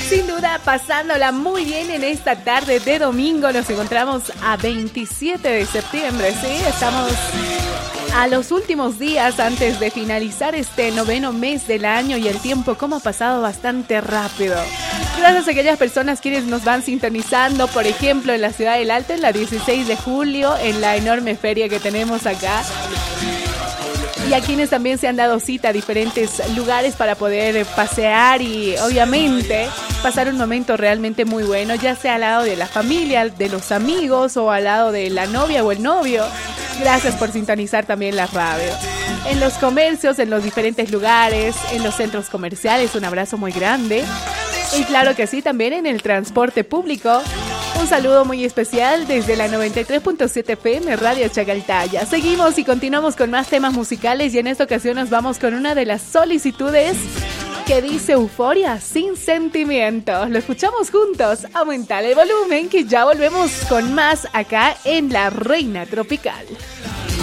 Sin duda, pasándola muy bien en esta tarde de domingo. Nos encontramos a 27 de septiembre, ¿sí? Estamos a los últimos días antes de finalizar este noveno mes del año y el tiempo como ha pasado bastante rápido. Gracias a aquellas personas quienes nos van sintonizando, por ejemplo, en la ciudad del Alto, en la 16 de julio, en la enorme feria que tenemos acá. Y a quienes también se han dado cita a diferentes lugares para poder pasear y obviamente pasar un momento realmente muy bueno, ya sea al lado de la familia, de los amigos o al lado de la novia o el novio. Gracias por sintonizar también la radio. En los comercios, en los diferentes lugares, en los centros comerciales, un abrazo muy grande. Y claro que sí, también en el transporte público. Un saludo muy especial desde la 93.7 FM Radio Chagaltaya. Seguimos y continuamos con más temas musicales y en esta ocasión nos vamos con una de las solicitudes que dice Euforia sin sentimientos. Lo escuchamos juntos. Aumentar el volumen que ya volvemos con más acá en La Reina Tropical.